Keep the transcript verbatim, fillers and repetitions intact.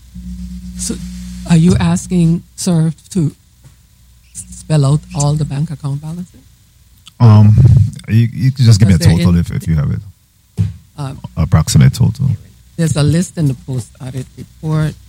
So are you asking, sir, to spell out all the bank account balances? Um, you, you can just give me a Because they're total in- if, if you have it. Um, Approximate total. There's a list in the post audit report.